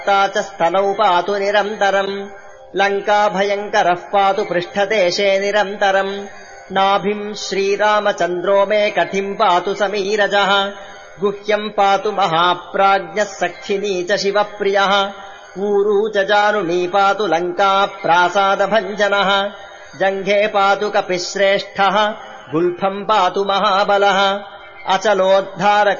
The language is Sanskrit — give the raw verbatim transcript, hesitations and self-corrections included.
च स्तनौ पातु निरन्तरम् लङ्का भयङ्करः पातु पृष्ठदेशे निरन्तरम् नाभिम् श्रीरामचन्द्रो मे कटिम् पातु समीरजः गुह्यम् पातु महाप्राज्ञः सखिनी च शिवप्रियः ऊरू च जानुनी पातु लङ्का प्रासादभञ्जनः जङ्घे पातु कपिश्रेष्ठः गुल्फम् पातु महाबलः अचलोद्धारक